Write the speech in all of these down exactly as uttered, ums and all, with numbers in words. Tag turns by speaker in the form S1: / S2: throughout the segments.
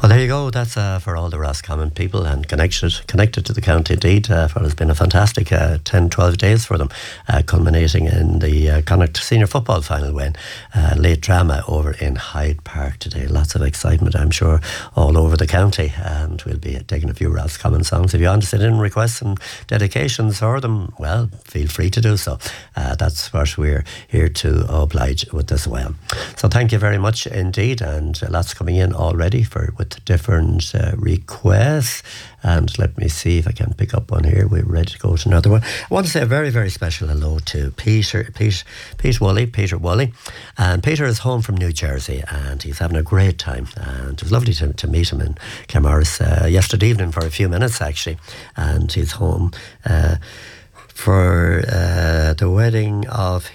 S1: Well, there you go. That's uh, for all the Roscommon people and connected connected to the county indeed. Uh, for it's been a fantastic uh, ten, twelve days for them, uh, culminating in the uh, Connacht Senior Football Final win. Uh, late drama over in Hyde Park today. Lots of excitement, I'm sure, all over the county. And we'll be taking a few Roscommon songs. If you want to send in requests and dedications for them, well, feel free to do so. Uh, that's what we're here to oblige with as well. So thank you very much indeed. And uh, lots coming in already for with different uh, requests. And let me see if I can pick up one here. We're ready to go to another one. I want to say a very, very special hello to Peter, Pete, Pete Woolley, Peter Woolley. And Peter is home from New Jersey and he's having a great time. And it was lovely to, to meet him in Claremorris uh, yesterday evening for a few minutes actually. And he's home uh, for uh, the wedding of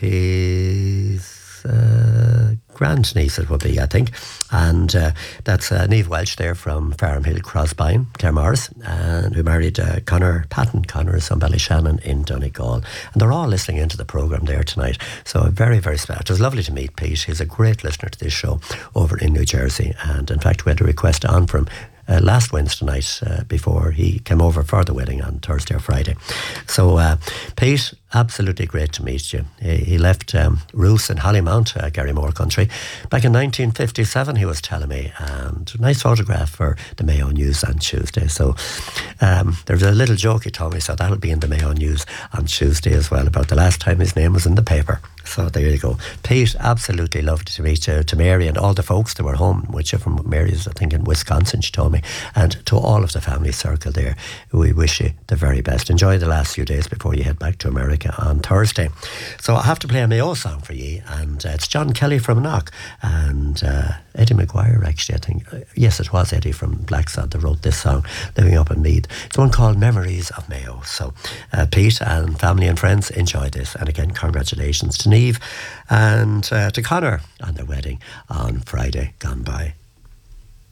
S1: his Uh, grandniece, it would be, I think. And uh, that's uh, Niamh Welch there from Farmhill, Crossbine, Claremorris, and who married uh, Conor Patton. Conor is from Ballyshannon in Donegal. And they're all listening into the programme there tonight. So very, very special. It was lovely to meet Pete. He's a great listener to this show over in New Jersey. And in fact, we had a request on from Uh, last Wednesday night uh, before he came over for the wedding on Thursday or Friday. So, uh, Pete, absolutely great to meet you. He, he left um, Roos in Hollymount, uh, Garrymore country, back in nineteen fifty-seven, he was telling me. And a nice photograph for the Mayo News on Tuesday. So, um, there's a little joke he told me, so that'll be in the Mayo News on Tuesday as well, about the last time his name was in the paper. So there you go. Pete, absolutely lovely to meet you, to Mary and all the folks that were home with you from Mary's, I think in Wisconsin, she told me, and to all of the family circle there. We wish you the very best. Enjoy the last few days before you head back to America on Thursday. So I have to play a Mayo song for you, and uh, it's John Kelly from Knock, and uh, Eddie McGuire actually, I think, uh, yes, it was Eddie from Blacksod that wrote this song, Living Up in Meath. It's one called Memories of Mayo. So uh, Pete and family and friends, enjoy this, and again, congratulations to Niamh and uh, to Conor on their wedding on Friday gone by.